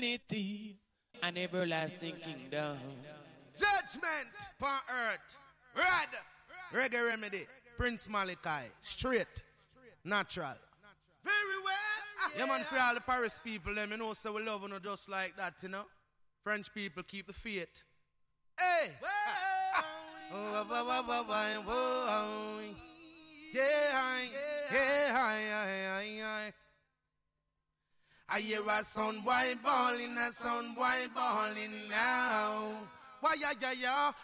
Eternity, an everlasting kingdom. Judgment upon earth. Red. Reggae Remedy. Prince Malachi. Straight. Natural. Very well. Yeah, man, for all the Paris people, them, you know, so we love you just like that, you know. French people keep the faith. Hey! I hear a sound boy bawling, a sound boy bawling now. Why, yeah, yeah, yeah.